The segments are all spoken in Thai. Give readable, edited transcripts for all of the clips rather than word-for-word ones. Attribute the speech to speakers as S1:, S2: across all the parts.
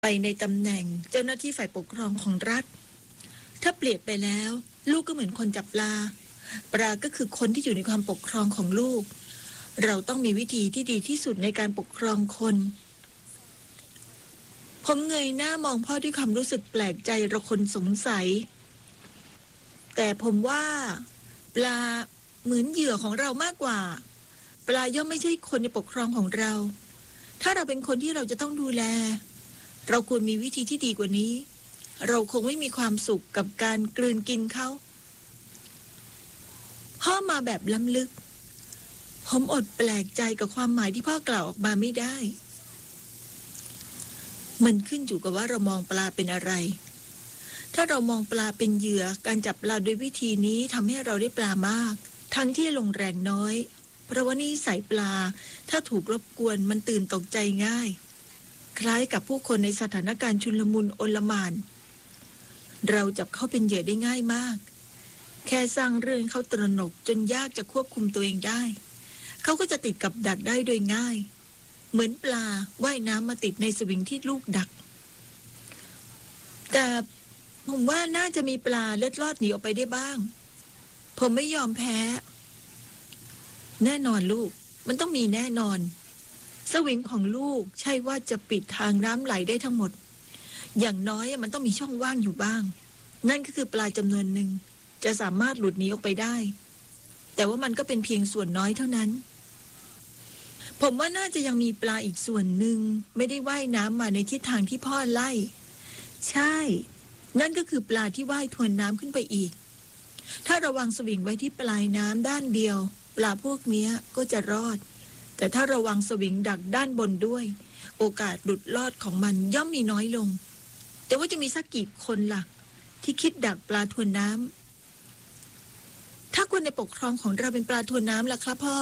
S1: ไปในตำแหน่งเจ้าหน้าที่ฝ่ายปกครองของรัฐถ้าเปรียบไปแล้วลูกก็เหมือนคนจับปลาก็คือคนที่อยู่ในความปกครองของลูกเราต้องมีวิธีที่ดีที่สุดในการปกครองคนผมเงยหน้ามองพ่อด้วยความรู้สึกแปลกใจระคนสงสัยแต่ผมว่าปลาเหมือนเหยื่อของเรามากกว่าปลาย่อมไม่ใช่คนในปกครองของเราถ้าเราเป็นคนที่เราจะต้องดูแลเราควรมีวิธีที่ดีกว่านี้เราคงไม่มีความสุขกับการกลืนกินเขาพ่อมาแบบล้ำลึกผมอดแปลกใจกับความหมายที่พ่อกล่าวออกมาไม่ได้มันขึ้นอยู่กับว่าเรามองปลาเป็นอะไรถ้าเรามองปลาเป็นเหยื่อการจับปลาด้วยวิธีนี้ทำให้เราได้ปลามากทั้งที่ลงแรงน้อยเพราะว่านิสัยปลาถ้าถูกรบกวนมันตื่นตกใจง่ายคล้ายกับผู้คนในสถานการณ์ชุลมุนโอลหม่านเราจับเขาเป็นเหยื่อได้ง่ายมากแค่สร้างเรื่องเขาตระหนกจนยากจะควบคุมตัวเองได้เขาก็จะติดกับดักได้โดยง่ายเหมือนปลาว่ายน้ำมาติดในสวิงที่ลูกดักแต่ผมว่าน่าจะมีปลาเล็ดลอดหนีออกไปได้บ้างผมไม่ยอมแพ้แน่นอนลูกมันต้องมีแน่นอนสวิงของลูกใช่ว่าจะปิดทางน้ำไหลได้ทั้งหมดอย่างน้อยมันต้องมีช่องว่างอยู่บ้างนั่นก็คือปลาจำนวนหนึ่งจะสามารถหลุดหนีออกไปได้แต่ว่ามันก็เป็นเพียงส่วนน้อยเท่านั้นผมว่าน่าจะยังมีปลาอีกส่วนหนึ่งไม่ได้ว่ายน้ำมาในทิศทางที่พ่อไล่ใช่นั่นก็คือปลาที่ว่ายทวนน้ำขึ้นไปอีกถ้าระวังสวิงไว้ที่ปลายน้ำด้านเดียวปลาพวกนี้ก็จะรอดแต่ถ้าระวังสวิงดักด้านบนด้วยโอกาสหลุดรอดของมันย่อมมีน้อยลงแต่ว่าจะมีสักกี่คนล่ะที่คิดดักปลาทวนน้ำถ้าคนในปกครองของเราเป็นปลาทวนน้ำล่ะครับพ่อ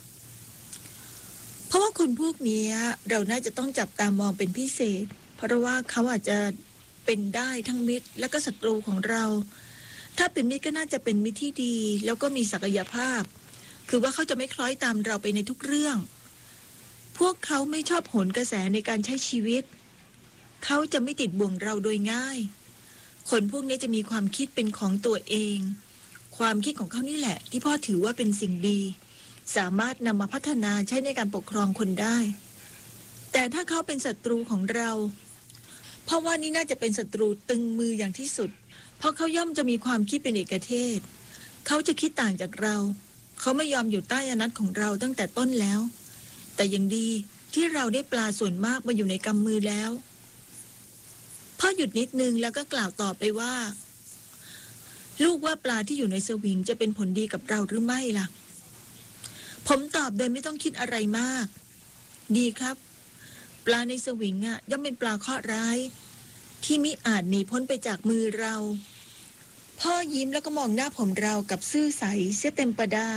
S1: เพราะว่าคนพวกนี้เราน่าจะต้องจับตามองเป็นพิเศษเพราะว่าเขาอาจจะเป็นได้ทั้งมิตรและก็ศัตรูของเราถ้าเป็นมิตรก็น่าจะเป็นมิตรที่ดีแล้วก็มีศักยภาพคือว่าเขาจะไม่คล้อยตามเราไปในทุกเรื่องพวกเขาไม่ชอบโหนกระแสในการใช้ชีวิตเขาจะไม่ติดบ่วงเราโดยง่ายคนพวกนี้จะมีความคิดเป็นของตัวเองความคิดของเขานี่แหละที่พ่อถือว่าเป็นสิ่งดีสามารถนำมาพัฒนาใช้ในการปกครองคนได้แต่ถ้าเขาเป็นศัตรูของเราเพราะว่านี่น่าจะเป็นศัตรูตึงมืออย่างที่สุดเพราะเขาย่อมจะมีความคิดเป็นเอกเทศเขาจะคิดต่างจากเราเขาไม่ยอมอยู่ใต้อำนาจของเราตั้งแต่ต้นแล้วแต่ยังดีที่เราได้ปลาส่วนมากมาอยู่ในกำมือแล้วพ่อหยุดนิดนึงแล้วก็กล่าวต่อไปว่าลูกว่าปลาที่อยู่ในสวิงจะเป็นผลดีกับเราหรือไม่ล่ะผมตอบโดยไม่ต้องคิดอะไรมากดีครับปลาในสวิงย่อมเป็นปลาเคราะห์ร้ายที่มิอาจหนีพ้นไปจากมือเราพ่อยิ้มแล้วก็มองหน้าผมเรากับซื่อใสเสียเต็มประดา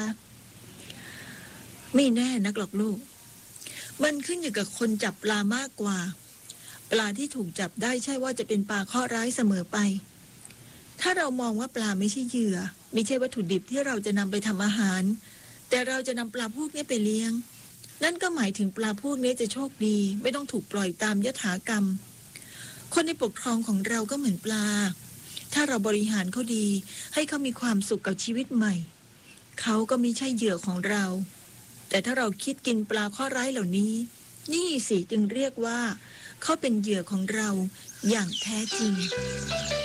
S1: ไม่แน่นักหรอกลูกมันขึ้นอยู่กับคนจับปลามากกว่าปลาที่ถูกจับได้ใช่ว่าจะเป็นปลาเคราะห์ร้ายเสมอไปถ้าเรามองว่าปลาไม่ใช่เหยื่อไม่ใช่วัตถุดิบที่เราจะนำไปทำอาหารแต่เราจะนำปลาพวกนี้ไปเลี้ยงนั่นก็หมายถึงปลาพวกนี้จะโชคดีไม่ต้องถูกปล่อยตามยถากรรมคนในปกครองของเราก็เหมือนปลาถ้าเราบริหารเขาดีให้เขามีความสุขกับชีวิตใหม่เขาก็ไม่ใช่เหยื่อของเราแต่ถ้าเราคิดกินปลาเคราะห์ร้ายเหล่านี้นี่สิจึงเรียกว่าเขาเป็นเหยื่อของเราอย่างแท้จริง